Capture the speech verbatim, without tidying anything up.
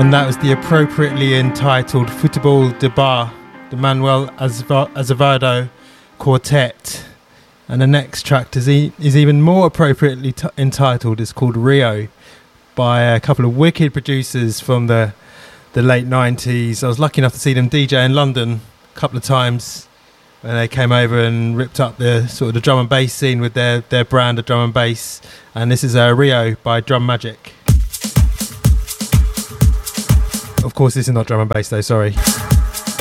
And that was the appropriately entitled Football de Bar, the Manuel Azevedo Quartet. And the next track is, e- is even more appropriately t- entitled. It's called Rio, by a couple of wicked producers from the the late nineties. I was lucky enough to see them D J in London a couple of times when they came over and ripped up the sort of the drum and bass scene with their, their brand of drum and bass. And this is uh, Rio by Drum Magic. Of course, this is not drum and bass though, sorry.